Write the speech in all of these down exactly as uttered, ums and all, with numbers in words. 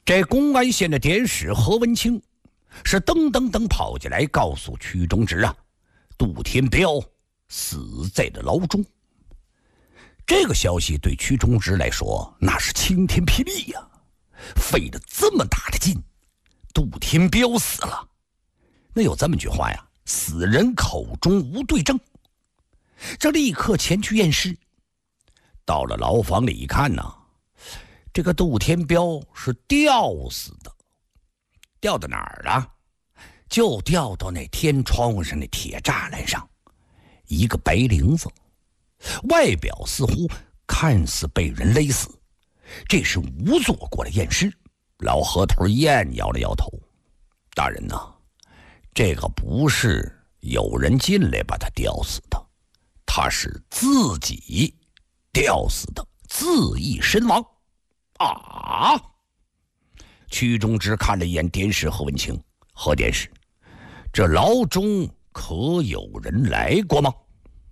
这公安县的典史何文清是噔噔噔跑进来告诉屈中直啊，杜天彪死在了牢中。这个消息对屈中直来说那是晴天霹雳呀、啊！费了这么大的劲，杜天彪死了。那有这么句话呀，死人口中无对证。这立刻前去验尸。到了牢房里一看呢，这个杜天彪是吊死的。吊到哪儿了？就吊到那天窗户上那铁栅栏上，一个白绫子，外表似乎看似被人勒死。这是仵作过来验尸。老河头一验，摇了摇头：“大人呐，这个不是有人进来把他吊死的，他是自己吊死的，自缢身亡。”啊！屈中直看了一眼典史何文清，何典史，这牢中可有人来过吗？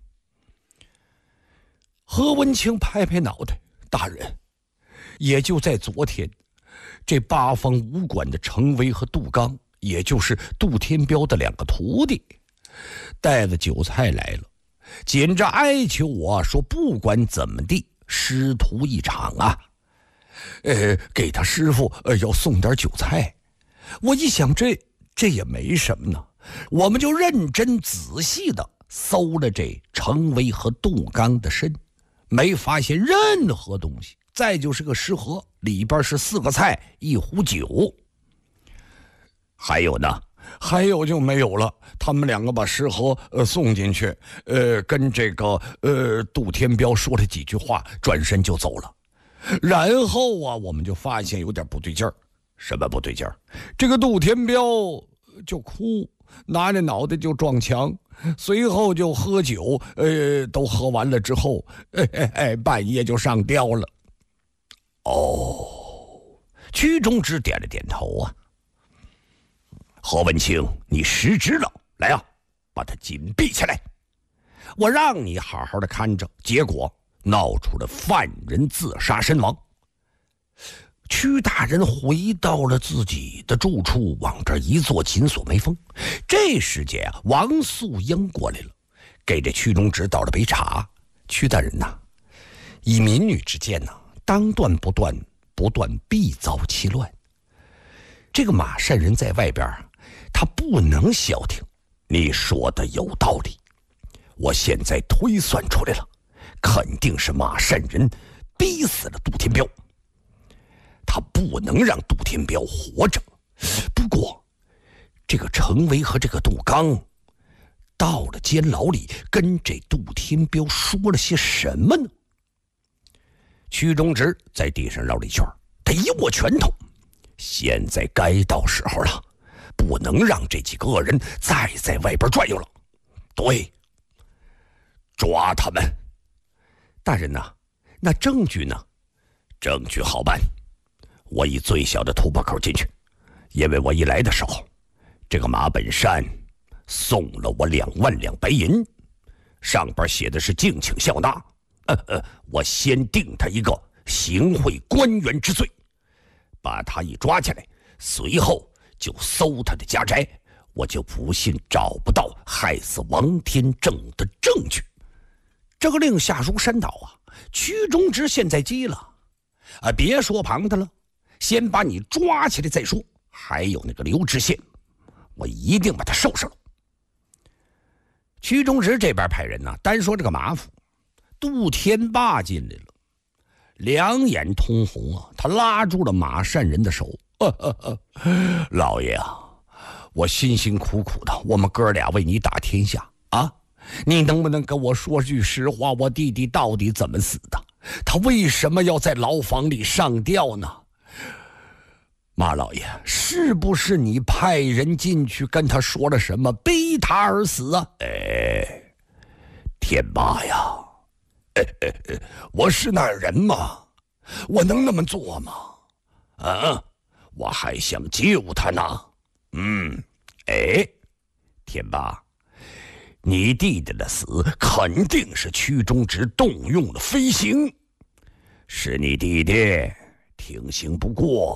何文清拍拍脑袋：“大人，也就在昨天，这八方武馆的程威和杜刚，也就是杜天彪的两个徒弟，带着酒菜来了，紧着哀求我说，不管怎么地，师徒一场啊，呃，给他师傅呃要送点酒菜。我一想，这这也没什么呢，我们就认真仔细的搜了这程威和杜刚的身，没发现任何东西。再就是个食盒，里边是四个菜，一壶酒。还有呢，还有就没有了。他们两个把食盒呃送进去，呃，跟这个呃杜天彪说了几句话，转身就走了。然后啊，我们就发现有点不对劲儿。什么不对劲儿？这个杜天彪就哭，拿着脑袋就撞墙，随后就喝酒，呃，都喝完了之后，哎哎哎，半夜就上吊了。哦，屈中直点了点头啊。何文清，你失职了，来啊，把他紧闭起来。我让你好好的看着，结果闹出了犯人自杀身亡。屈大人回到了自己的住处，往这一坐，紧锁眉峰。这时间啊，王素英过来了，给这屈中直倒了杯茶。屈大人呐、啊，以民女之见呐、啊，当断不断，不断必遭其乱。这个马善人在外边，他不能消停。你说的有道理，我现在推算出来了，肯定是马善人逼死了杜天彪。他不能让杜天彪活着。不过，这个程威和这个杜刚到了监牢里，跟这杜天彪说了些什么呢？屈中直在地上绕了一圈，他一握拳头，现在该到时候了，不能让这几个恶人再在外边转悠了。对，抓他们。大人呐、啊，那证据呢？证据好办，我以最小的突破口进去，因为我一来的时候，这个马本山送了我两万两白银，上边写的是敬请笑纳。呃呃，我先定他一个行贿官员之罪，把他一抓起来，随后就搜他的家宅，我就不信找不到害死王天正的证据。这个令下如山倒啊！屈中直现在急了啊！别说旁的了，先把你抓起来再说。还有那个刘知县，我一定把他收拾了。屈中直这边派人呢、啊，单说这个马府，杜天霸进来了，两眼通红啊！他拉住了马善人的手，呵呵呵，老爷啊，我辛辛苦苦的，我们哥俩为你打天下啊！你能不能跟我说句实话？我弟弟到底怎么死的？他为什么要在牢房里上吊呢？马老爷，是不是你派人进去跟他说了什么，逼他而死啊？哎，天霸呀，哎哎哎，我是那人吗？我能那么做吗？啊，我还想救他呢。嗯，哎，天霸，你弟弟的死肯定是屈中直动用了飞行，是你弟弟听信不过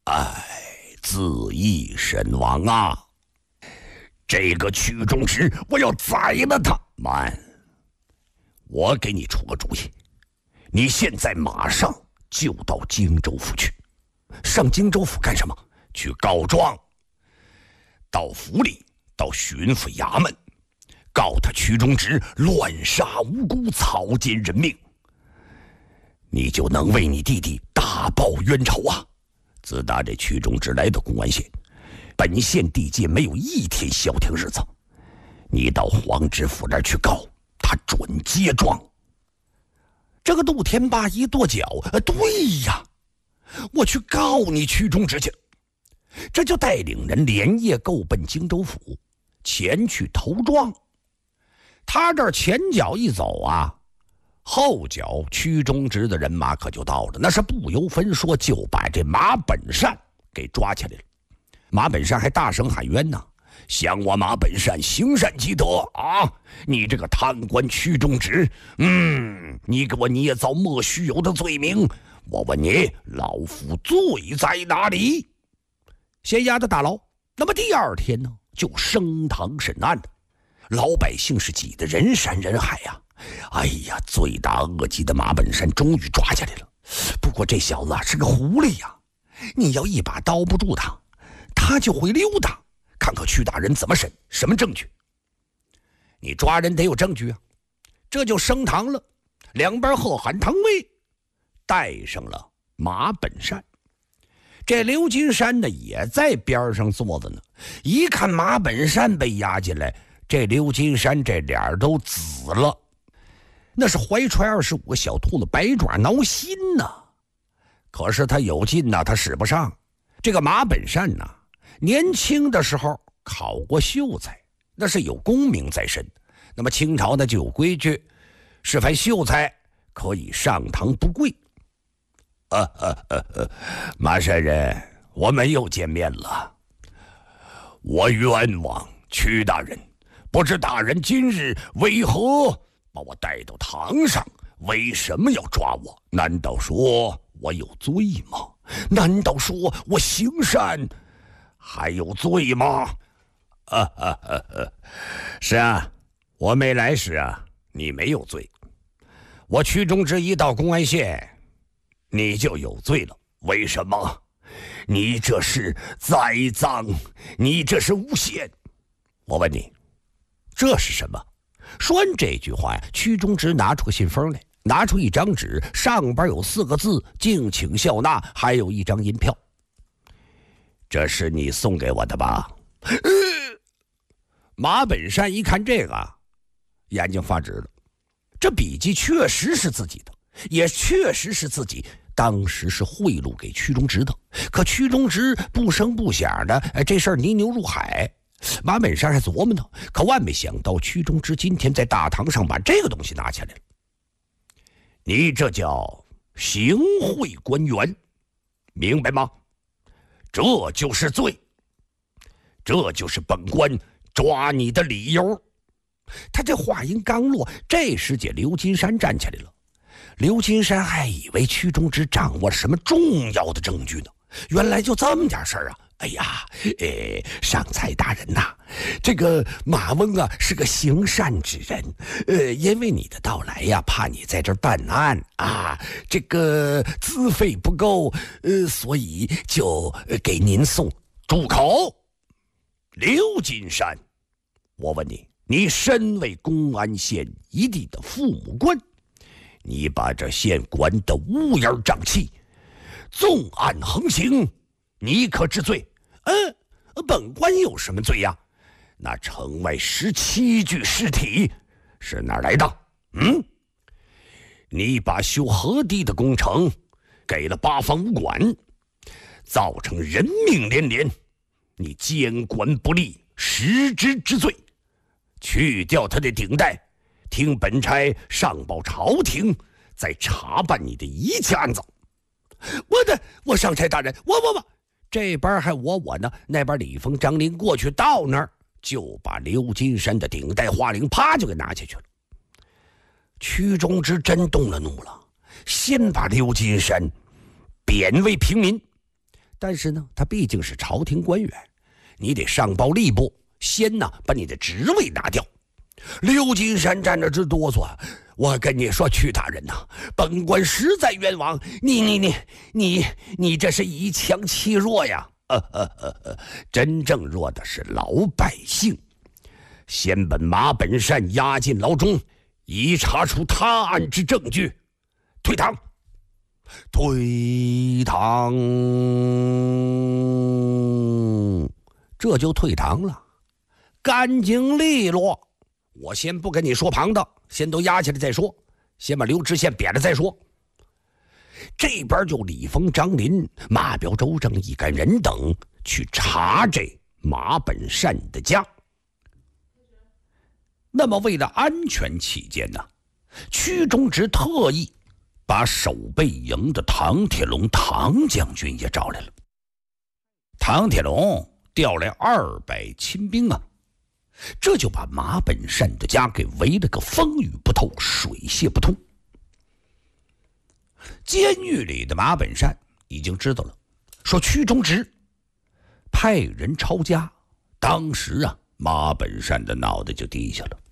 哎，自缢身亡啊！这个曲中直，我要宰了他！慢，我给你出个主意，你现在马上就到荆州府去。上荆州府干什么？去告状。到府里，到巡抚衙门，告他曲中直乱杀无辜，草菅人命，你就能为你弟弟大报冤仇啊！自打这曲中直来到公安县，本县地界没有一天消停日子。你到黄知府那儿去告，他准接状。这个陆天霸一跺脚，呃，对呀，我去告你曲中直去。这就带领人连夜购奔荆州府，前去投状。他这前脚一走啊，后脚曲中直的人马可就到了，那是不由分说就把这马本善给抓起来了。马本善还大声喊冤呢，想我马本善行善积德啊！你这个贪官曲中直，嗯，你给我捏造莫须有的罪名，我问你，老夫罪在哪里？先押到大牢，那么第二天呢，就升堂审案了。老百姓是挤得人山人海呀、啊！哎呀，罪大恶极的马本善终于抓下来了。不过这小子啊是个狐狸呀、啊，你要一把刀不住他，他就会溜达。看看曲大人怎么审，什么证据？你抓人得有证据啊！这就升堂了，两边喝喊堂尉，带上了马本善。这刘金山呢也在边上坐着呢，一看马本善被押进来，这刘金山这脸都紫了，那是怀揣二十五个小兔子，百爪挠心呐、啊。可是他有劲呐、啊，他使不上。这个马本善呐、啊，年轻的时候考过秀才，那是有功名在身。那么清朝呢就有规矩，是凡秀才可以上堂不跪。啊啊啊啊！马山人，我们又见面了。我冤枉曲大人，不知大人今日为何把我带到堂上？为什么要抓我？难道说我有罪吗？难道说我行善还有罪吗？啊啊啊啊！是啊，我没来时啊，你没有罪。我曲中直一到公安县，你就有罪了。为什么？你这是栽赃，你这是诬陷。我问你，这是什么？说完这句话呀，曲中直拿出个信封来，拿出一张纸，上边有四个字：敬请笑纳，还有一张银票。这是你送给我的吧？呃、马本善一看这个，眼睛发直了。这笔记确实是自己的，也确实是自己当时是贿赂给曲中直的。可曲中直不声不响的，哎，这事儿泥牛入海。马本善还琢磨呢，可万没想到曲中直今天在大堂上把这个东西拿起来了。你这叫行贿官员，明白吗？这就是罪，这就是本官抓你的理由。他这话音刚落，这时节刘金山站起来了。刘金山还以为曲中直掌握了什么重要的证据呢，原来就这么点事儿啊！哎呀，哎，上蔡大人呐、啊，这个马翁啊是个行善之人，呃，因为你的到来呀，怕你在这儿办案啊，这个资费不够，呃，所以就给您送。住口！刘金山，我问你，你身为公安县一地的父母官，你把这县管得乌烟瘴气，纵案横行，你可知罪？嗯，本官有什么罪呀、啊？那城外十七具尸体是哪儿来的？嗯，你把修河堤的工程给了八方武馆，造成人命连连，你监管不力，失职之罪。去掉他的顶戴，听本差上报朝廷，再查办你的一切案子。我的，我上差大人，我我我。这边还我我呢，那边李峰、张林过去到那儿，就把刘金山的顶戴花翎啪就给拿下去了。曲中直真动了怒了，先把刘金山贬为平民， 但是呢，他毕竟是朝廷官员，你得上报吏部，先呢把你的职位拿掉。刘金山站着直哆嗦，我跟你说，曲大人呐、啊，本官实在冤枉你，你你你你这是以强欺弱呀！呃呃呃呃，真正弱的是老百姓。先本马本善押进牢中，已查出他案之证据，退堂，退堂，这就退堂了，干净利落。我先不跟你说旁的，先都押起来再说，先把刘知县贬了再说。这边就李丰、张林、马彪、周正、一干人等去查这马本善的家。那么为了安全起见呢，屈中直特意把守备营的唐铁龙唐将军也找来了。唐铁龙调来二百亲兵啊，这就把马本善的家给围了个风雨不透，水泄不通。监狱里的马本善已经知道了，说屈中直派人抄家。当时啊，马本善的脑袋就低下了。